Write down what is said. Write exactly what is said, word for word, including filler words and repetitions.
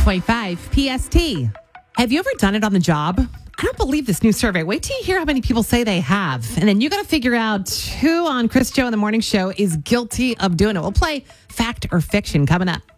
point five P S T. Have you ever done it on the job? I don't believe this new survey. Wait till you hear how many people say they have. And then you got to figure out who on Chris Joe in the Morning Show is guilty of doing it. We'll play fact or fiction coming up.